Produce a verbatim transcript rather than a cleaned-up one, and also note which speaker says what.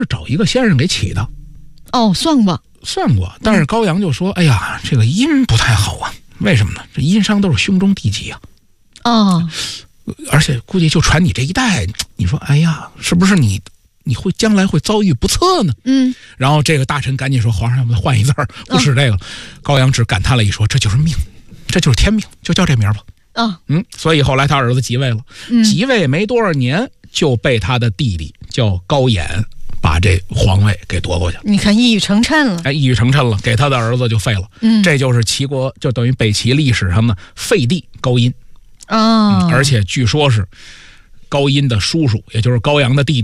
Speaker 1: 是找一个先生给起的。
Speaker 2: 哦，算过，
Speaker 1: 算过，但是高阳就说：“哎呀，这个阴不太好啊，为什么呢？这阴伤都是胸中地基啊。
Speaker 2: 哦，
Speaker 1: 而且估计就传你这一代，你说，哎呀，是不是你你会将来会遭遇不测呢？”
Speaker 2: 嗯，
Speaker 1: 然后这个大臣赶紧说：“皇上，我们换一字儿，不使这个。”高阳只感叹了一说：“这就是命，这就是天命，就叫这名吧。”
Speaker 2: 啊，
Speaker 1: 嗯，所以后来他儿子即位了，
Speaker 2: 嗯、
Speaker 1: 即位没多少年就被他的弟弟叫高演把这皇位给夺过去了。
Speaker 2: 你看一语成谶了，
Speaker 1: 哎，一语成谶了，给他的儿子就废了。
Speaker 2: 嗯，
Speaker 1: 这就是齐国，就等于北齐历史上的废帝高殷。
Speaker 2: 啊、哦
Speaker 1: 嗯，而且据说是高殷的叔叔，也就是高阳的弟弟。